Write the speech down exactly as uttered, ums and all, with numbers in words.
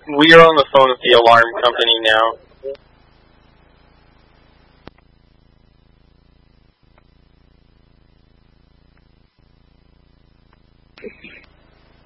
We are on the phone with the alarm company now.